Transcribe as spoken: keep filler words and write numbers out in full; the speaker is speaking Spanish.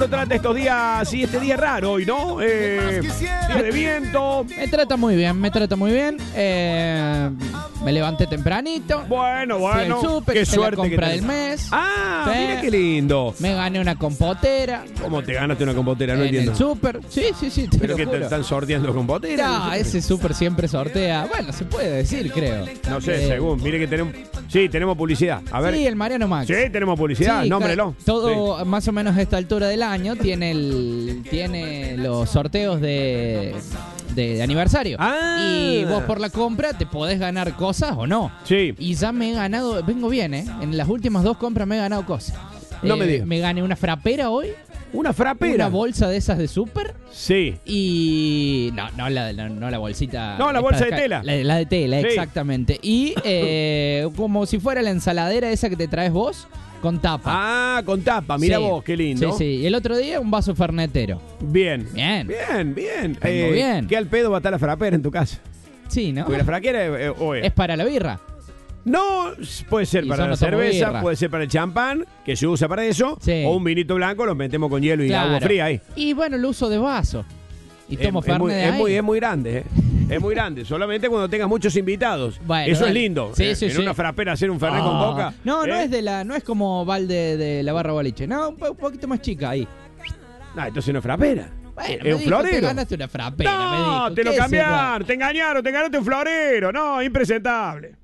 lo trata estos días? Sí, este día es raro hoy, ¿no? Eh, día de viento. Me trata muy bien, me trata muy bien. Eh, me levanté tempranito. Bueno, bueno. Fui al súper, qué hice suerte la compra que del tenés. mes. Ah, Sí. mira qué lindo. Me gané una compotera. ¿Cómo te ganaste una compotera? No en entiendo. el súper. Sí, sí, sí, te ¿Pero lo que te juro. están sorteando compotera? No, ese súper siempre sortea. Bueno, se puede decir, creo. No sé, Eh, según. Mire que tenemos... Sí, tenemos publicidad. A ver. Sí, el Mariano Max. Sí, tenemos publicidad. Sí, Nómbrelo. ca- Todo más o menos a esta altura del año tiene el tiene los sorteos de, de, de aniversario. Ah. Y vos por la compra te podés ganar cosas o no. Sí. Y ya me he ganado, vengo bien, ¿eh? En las últimas dos compras me he ganado cosas. No Eh, me digas. Me gané una frapera hoy, ¿Una frapera? una bolsa de esas de súper Sí. y... No, no la, no, no la bolsita... No, la esta bolsa de ca- tela. La, la de tela, Sí. exactamente. Y eh, como si fuera la ensaladera esa que te traes vos, con tapa. Ah, con tapa. Mira Sí. vos, qué lindo. Sí, sí. Y el otro día un vaso fernetero. Bien. Bien. Bien, bien. Vengo bien. ¿Qué al pedo va a estar la frapera en tu casa? Sí, ¿no? Porque la fraquera eh, o es. Es para la birra. No, puede ser Y para yo la no tomo cerveza, birra. puede ser para el champán, que se usa para eso, Sí. o un vinito blanco, lo metemos con hielo y Claro. agua fría ahí. Y bueno, lo uso de vaso. Y tomo es, es muy, fernet de es, ahí. muy, es muy grande, ¿eh? Es muy grande, solamente cuando tengas muchos invitados. Bueno, Eso es dale. lindo. Sí, Eh, sí, en sí. una frapera hacer un fernet con Ah. coca. No, no ¿eh? es de la, no es como balde de la barra boliche. No, un, po- un poquito más chica ahí. No, entonces no es frapera. Bueno, es me un dijo, florero. te ganaste una frapera, me No, dijo. te lo ¿Qué es cambiaron, te engañaron, te ganaste un florero. No, impresentable.